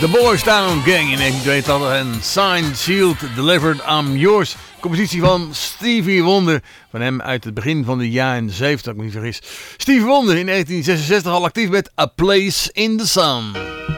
The Boys Town Gang in 1982 en Signed, Sealed, Delivered, I'm Yours. Compositie van Stevie Wonder. Van hem uit het begin van de jaren 70, als ik me niet vergis. Stevie Wonder in 1966 al actief met A Place in the Sun.